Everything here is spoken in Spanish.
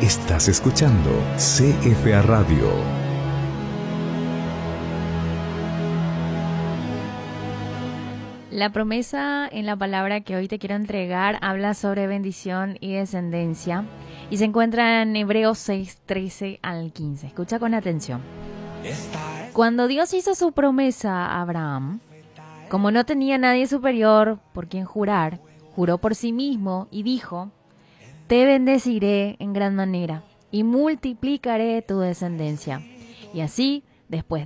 Estás escuchando CFA Radio. La promesa en la palabra que hoy te quiero entregar habla sobre bendición y descendencia y se encuentra en Hebreos 6:13 al 15. Escucha con atención. Cuando Dios hizo su promesa a Abraham, como no tenía nadie superior por quien jurar, juró por sí mismo y dijo: te bendeciré en gran manera y multiplicaré tu descendencia. Y así, después